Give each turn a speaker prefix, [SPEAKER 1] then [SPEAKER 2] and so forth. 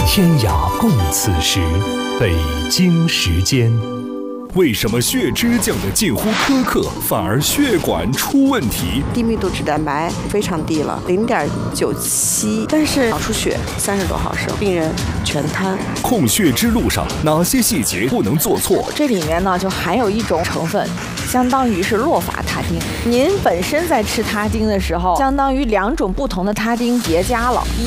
[SPEAKER 1] 天涯共此时，北京时间。为什么血脂降得近乎苛刻，反而血管出问题？
[SPEAKER 2] 低密度脂蛋白非常低了，0.97，但是脑出血30多毫升，病人全瘫。
[SPEAKER 1] 控血脂路上哪些细节不能做错？
[SPEAKER 3] 这里面呢就含有一种成分，相当于是洛法他汀。您本身在吃他汀的时候，相当于2种不同的他汀叠加了。